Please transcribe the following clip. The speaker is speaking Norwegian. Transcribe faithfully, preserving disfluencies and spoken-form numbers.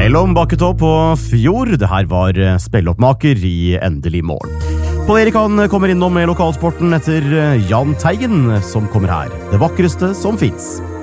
Mellom Bakketopp og Fjord, det her var spilloppmaker i endelig mål. Pål Erik kommer innom med lokalsporten etter Jan Teigen, som kommer her. Det vakreste som finnes.